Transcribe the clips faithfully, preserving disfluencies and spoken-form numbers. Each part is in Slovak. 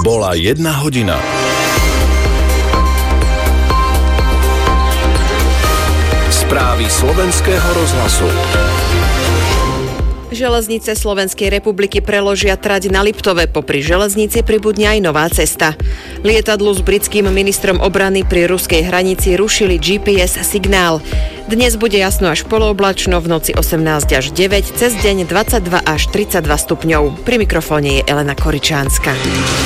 Bola jedna hodina. Správy slovenského rozhlasu. Železnice Slovenskej republiky preložia trať na Liptove. Popri železnici pribudne aj nová cesta. Lietadlu s britským ministrom obrany pri ruskej hranici rušili gé pé es signál. Dnes bude jasno až polooblačno, v noci osemnásť až deväť, cez deň dvadsaťdva až tridsaťdva stupňov. Pri mikrofóne je Elena Koričánska.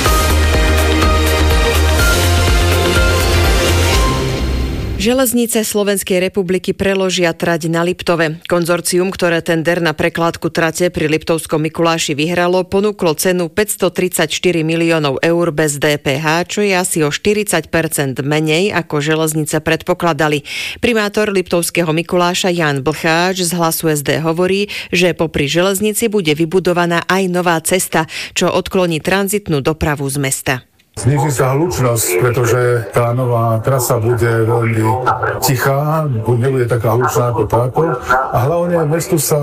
Železnice Slovenskej republiky preložia trať na Liptove. Konzorcium, ktoré tender na prekládku trate pri Liptovskom Mikuláši vyhralo, ponúklo cenu päťstotridsaťštyri miliónov eur bez dé pé há, čo je asi o štyridsať percent menej, ako železnice predpokladali. Primátor Liptovského Mikuláša Ján Blcháč z Hlasu es dé hovorí, že popri železnici bude vybudovaná aj nová cesta, čo odkloní tranzitnú dopravu z mesta. Zniží sa hlučnosť, pretože tá nová trasa bude veľmi tichá, nebude taká hlučná ako táto a hlavne mestu sa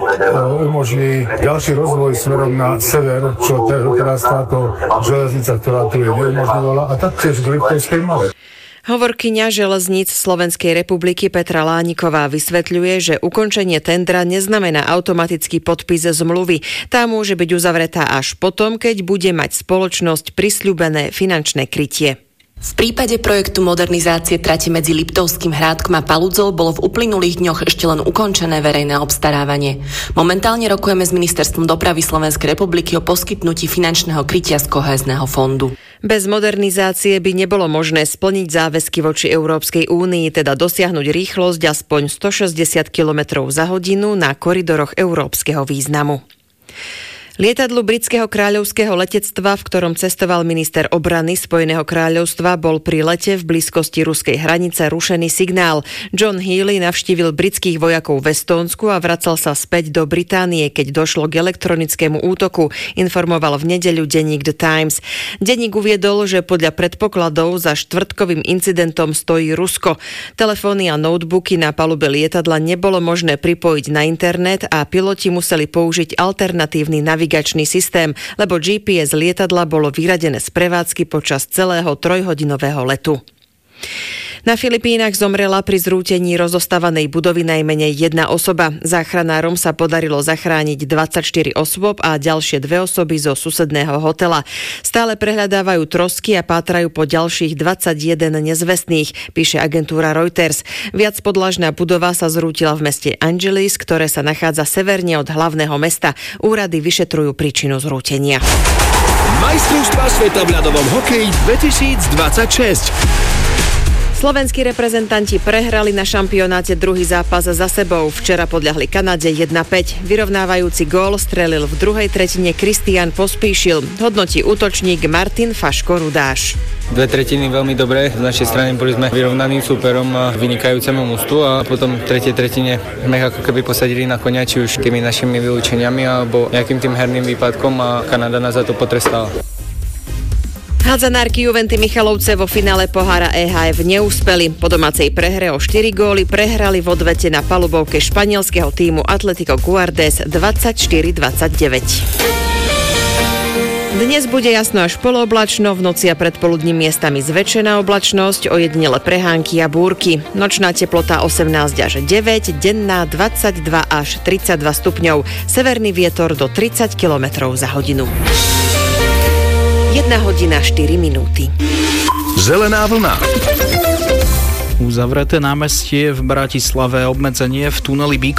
umožní ďalší rozvoj smerom na sever, čo teraz táto železnica, ktorá tu je, neumožňovala a taktiež v Liptovskej Male. Hovorkyňa železníc Slovenskej republiky Petra Lániková vysvetľuje, že ukončenie tendra neznamená automatický podpis zmluvy. Tá môže byť uzavretá až potom, keď bude mať spoločnosť prisľúbené finančné krytie. V prípade projektu modernizácie trati medzi Liptovským Hrádkom a Paludzou bolo v uplynulých dňoch ešte len ukončené verejné obstarávanie. Momentálne rokujeme s Ministerstvom dopravy Slovenskej republiky o poskytnutí finančného krytia z kohézneho fondu. Bez modernizácie by nebolo možné splniť záväzky voči Európskej únii, teda dosiahnuť rýchlosť aspoň stošesťdesiat kilometrov za hodinu na koridoroch európskeho významu. Lietadlu britského kráľovského letectva, v ktorom cestoval minister obrany Spojeného kráľovstva, bol pri lete v blízkosti ruskej hranice rušený signál. John Healey navštívil britských vojakov v Estónsku a vracal sa späť do Británie, keď došlo k elektronickému útoku, informoval v nedeľu denník The Times. Denník uviedol, že podľa predpokladov za štvrtkovým incidentom stojí Rusko. Telefóny a notebooky na palube lietadla nebolo možné pripojiť na internet a piloti museli použiť alternatívny navigátor navigačný systém, lebo gé pé es lietadla bolo vyradené z prevádzky počas celého trojhodinového letu. Na Filipínach zomrela pri zrútení rozostávanej budovy najmenej jedna osoba. Záchranárom sa podarilo zachrániť dvadsaťštyri osôb a ďalšie dve osoby zo susedného hotela. Stále prehľadávajú trosky a pátrajú po ďalších dvadsaťjeden nezvestných, píše agentúra Reuters. Viacpodlažná budova sa zrútila v meste Angeles, ktoré sa nachádza severne od hlavného mesta. Úrady vyšetrujú príčinu zrútenia. Majstrovstvá sveta v ľadovom hokeji dvetisícdvadsaťšesť. Slovenskí reprezentanti prehrali na šampionáte druhý zápas za sebou. Včera podľahli Kanade jeden päť. Vyrovnávajúci gól strelil v druhej tretine Kristián Pospíšil. Hodnotí útočník Martin Faško-Rudáš. Dve tretiny veľmi dobré. Z našej strany boli sme vyrovnaným súperom a vynikajúcemu mužstvu a potom v tretej tretine sme ako keby posadili na konia, či už tými našimi vylúčeniami alebo nejakým tým herným výpadkom a Kanada nás za to potrestala. Hádzanárky Juventy Michalovce vo finále pohára é há ef neúspeli. Po domácej prehre o štyri góly prehrali v odvete na palubovke španielského tímu Atlético Guardés dvadsaťštyri dvadsaťdeväť. Dnes bude jasno až polooblačno, v noci a predpoludním miestami zväčšená oblačnosť, ojedinele prehánky a búrky. Nočná teplota osemnásť až deväť, denná dvadsaťdva až tridsaťdva stupňov, severný vietor do tridsať kilometrov za hodinu. jedna hodina štyri minúty. Zelená vlna. Uzavreté námestie v Bratislave, obmedzenie v tuneli Bík